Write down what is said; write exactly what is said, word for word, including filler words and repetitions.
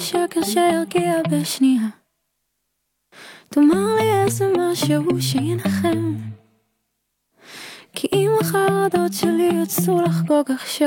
שקר שירגיע בשנייה, תאמר לי איזה משהו שינחם, כי אם החרדות שלי יצאו לחגוג עכשיו